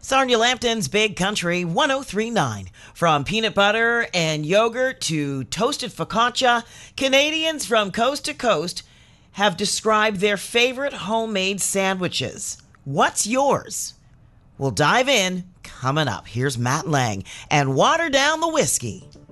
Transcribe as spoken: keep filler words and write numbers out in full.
Sarnia Lambton's Big Country one oh three point nine. From peanut butter and yogurt to toasted focaccia, Canadians from coast to coast have described their favorite homemade sandwiches. What's yours? We'll dive in coming up. Here's Matt Lang and Water Down the Whiskey.